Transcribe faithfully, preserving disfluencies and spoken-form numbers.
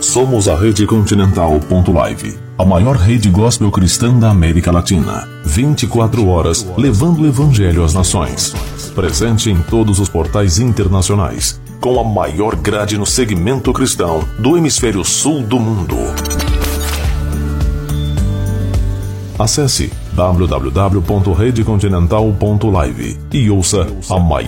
Somos a Rede Continental.live, a maior rede gospel cristã da América Latina. vinte e quatro horas, levando o evangelho às nações. Presente em todos os portais internacionais, com a maior grade no segmento cristão do hemisfério sul do mundo. Acesse w w w ponto rede continental ponto live e ouça a maior